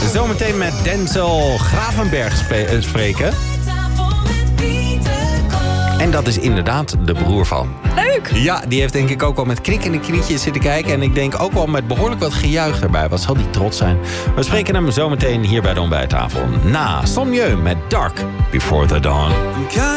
zometeen met Denzel Gravenberg spreken. En dat is inderdaad de broer van. Leuk! Ja, die heeft denk ik ook wel met knikkende knietjes zitten kijken. En ik denk ook wel met behoorlijk wat gejuich erbij. Wat zal die trots zijn? We spreken hem zometeen hier bij de ontbijttafel. Na Sommieu met Dark Before the Dawn.